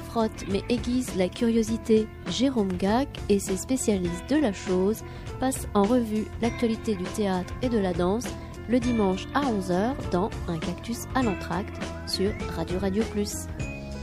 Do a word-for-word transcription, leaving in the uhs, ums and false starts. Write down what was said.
frotte mais aiguise la curiosité, Jérôme Gac et ses spécialistes de la chose passent en revue l'actualité du théâtre et de la danse le dimanche à onze heures dans Un cactus à l'entracte sur Radio Radio Plus.